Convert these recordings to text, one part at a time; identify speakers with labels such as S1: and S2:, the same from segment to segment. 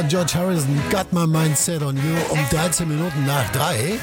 S1: George Harrison, Got My Mind Set on You, um 13 Minuten nach 3.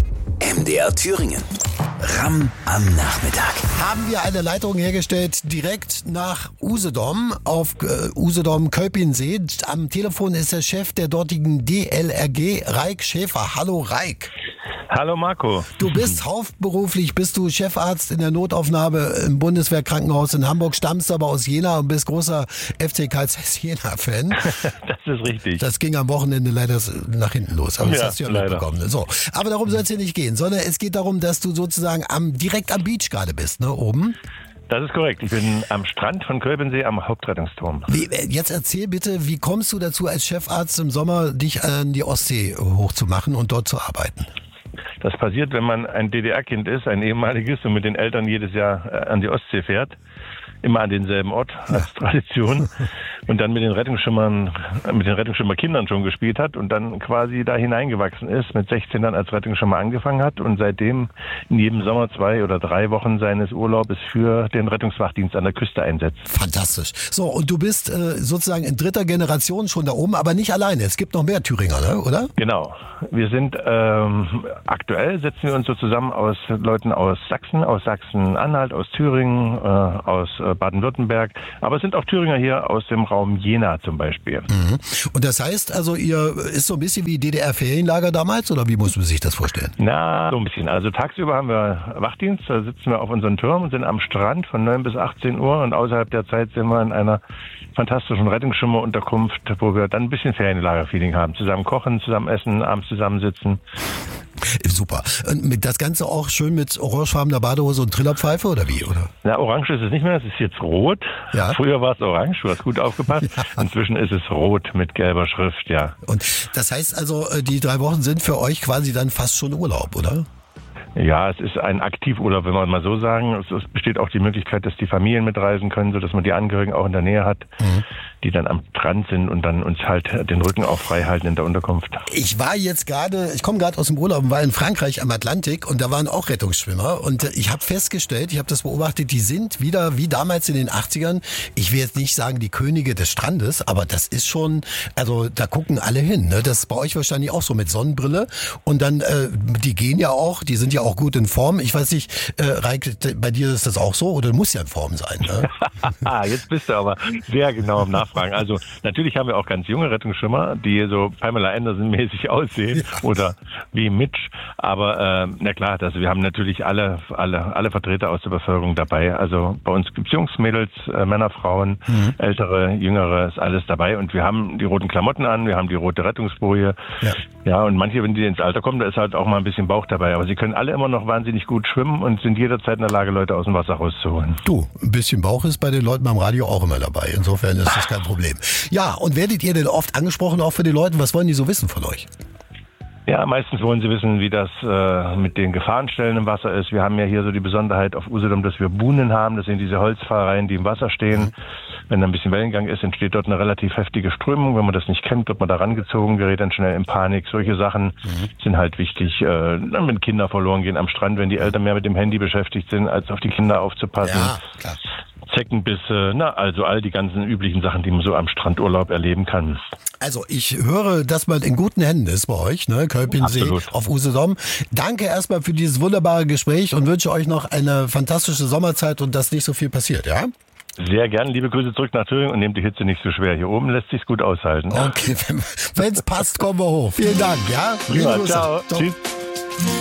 S2: MDR Thüringen. Ram am Nachmittag.
S1: Haben wir eine Leitung hergestellt direkt nach Usedom auf Usedom Kölpinsee. Am Telefon ist der Chef der dortigen DLRG, Raik Schäfer. Hallo Raik.
S3: Hallo Marco.
S1: Du bist hauptberuflich, bist du Chefarzt in der Notaufnahme im Bundeswehrkrankenhaus in Hamburg, stammst aber aus Jena und bist großer FC Karl Zeiss Jena-Fan.
S3: Das ist richtig.
S1: Das ging am Wochenende leider nach hinten los, aber das hast du ja
S3: leider
S1: mitbekommen. So, aber darum soll es hier nicht gehen, sondern es geht darum, dass du sozusagen direkt am Beach gerade bist, ne, oben.
S3: Das ist korrekt. Ich bin am Strand von Kölpinsee am Hauptrettungsturm.
S1: Jetzt erzähl bitte, wie kommst du dazu, als Chefarzt im Sommer dich an die Ostsee hochzumachen und dort zu arbeiten?
S3: Das passiert, wenn man ein DDR-Kind ist, ein ehemaliges und mit den Eltern jedes Jahr an die Ostsee fährt. Immer an denselben Ort als Tradition und dann mit den Rettungsschwimmerkindern schon gespielt hat und dann quasi da hineingewachsen ist, mit 16 dann als Rettungsschwimmer angefangen hat und seitdem in jedem Sommer 2 oder 3 Wochen seines Urlaubes für den Rettungswachdienst an der Küste einsetzt.
S1: Fantastisch. So, und du bist sozusagen in 3. Generation schon da oben, aber nicht alleine. Es gibt noch mehr Thüringer, ne? Oder?
S3: Genau. Wir sind aktuell setzen wir uns so zusammen aus Leuten aus Sachsen-Anhalt, aus Thüringen, aus Baden-Württemberg, aber es sind auch Thüringer hier aus dem Raum Jena zum Beispiel.
S1: Mhm. Und das heißt also, ihr ist so ein bisschen wie DDR-Ferienlager damals oder wie muss man sich das vorstellen?
S3: Na, so ein bisschen. Also tagsüber haben wir Wachdienst, da sitzen wir auf unseren Türmen und sind am Strand von 9 bis 18 Uhr und außerhalb der Zeit sind wir in einer fantastischen Rettungsschwimmerunterkunft, wo wir dann ein bisschen Ferienlager-Feeling haben. Zusammen kochen, zusammen essen, abends zusammensitzen.
S1: Super. Und das Ganze auch schön mit orangefarbener Badehose und Trillerpfeife oder wie? Oder?
S3: Na, orange ist es nicht mehr, es ist jetzt rot.
S1: Ja.
S3: Früher war es orange, du hast gut aufgepasst. Ja. Inzwischen ist es rot mit gelber Schrift, ja.
S1: Und das heißt also, die 3 Wochen sind für euch quasi dann fast schon Urlaub, oder?
S3: Ja, es ist ein Aktivurlaub, wenn man mal so sagen. Es besteht auch die Möglichkeit, dass die Familien mitreisen können, sodass man die Angehörigen auch in der Nähe hat, die dann am Strand sind und dann uns halt den Rücken auch frei halten in der Unterkunft.
S1: Ich komme gerade aus dem Urlaub und war in Frankreich am Atlantik und da waren auch Rettungsschwimmer und ich habe festgestellt, ich habe das beobachtet, die sind wieder wie damals in den 80ern, ich will jetzt nicht sagen die Könige des Strandes, aber das ist schon, also da gucken alle hin, ne? Das ist bei euch wahrscheinlich auch so mit Sonnenbrille und dann, die gehen ja auch, die sind ja auch gut in Form. Ich weiß nicht, Raik, bei dir ist das auch so oder du musst ja in Form sein, ne?
S3: Jetzt bist du aber sehr genau am Nachfragen. Also natürlich haben wir auch ganz junge Rettungsschwimmer, die so Pamela Anderson-mäßig aussehen oder wie Mitch. Aber na klar, also wir haben natürlich alle Vertreter aus der Bevölkerung dabei. Also bei uns gibt es Jungs, Mädels, Männer, Frauen, Ältere, Jüngere, ist alles dabei. Und wir haben die roten Klamotten an, wir haben die rote Rettungsboje. Ja, und manche, wenn die ins Alter kommen, da ist halt auch mal ein bisschen Bauch dabei. Aber sie können alle immer noch wahnsinnig gut schwimmen und sind jederzeit in der Lage, Leute aus dem Wasser rauszuholen.
S1: Du, ein bisschen Bauch ist bei den Leuten beim Radio auch immer dabei. Insofern ist das kein Problem. Ja, und werdet ihr denn oft angesprochen, auch für die Leute? Was wollen die so wissen von euch?
S3: Ja, meistens wollen sie wissen, wie das mit den Gefahrenstellen im Wasser ist. Wir haben ja hier so die Besonderheit auf Usedom, dass wir Buhnen haben. Das sind diese Holzpfarreien, die im Wasser stehen. Wenn da ein bisschen Wellengang ist, entsteht dort eine relativ heftige Strömung. Wenn man das nicht kennt, wird man da rangezogen, gerät dann schnell in Panik. Solche Sachen sind halt wichtig. Wenn Kinder verloren gehen am Strand, wenn die Eltern mehr mit dem Handy beschäftigt sind, als auf die Kinder aufzupassen.
S1: Ja, klar.
S3: Zeckenbisse, also all die ganzen üblichen Sachen, die man so am Strandurlaub erleben kann.
S1: Also ich höre, dass man in guten Händen ist bei euch, ne? Kölpinsee auf Usedom. Danke erstmal für dieses wunderbare Gespräch und wünsche euch noch eine fantastische Sommerzeit und dass nicht so viel passiert, ja?
S3: Sehr gern. Liebe Grüße zurück nach Thüringen und nehmt die Hitze nicht so schwer. Hier oben lässt sich's gut aushalten.
S1: Okay, wenn es passt, kommen wir hoch. Vielen Dank, ja?
S3: Prima, ciao. Tschüss.